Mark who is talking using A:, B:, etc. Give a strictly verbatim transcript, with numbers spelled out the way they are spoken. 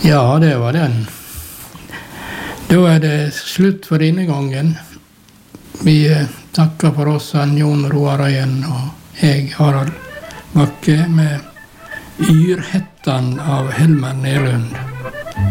A: Ja, det var den. Då är det slut för denne gången. Vi tackar för oss, Jon Roar Røyen og jeg, Harald Bakke, med Yrhettan av Helmer Nylund.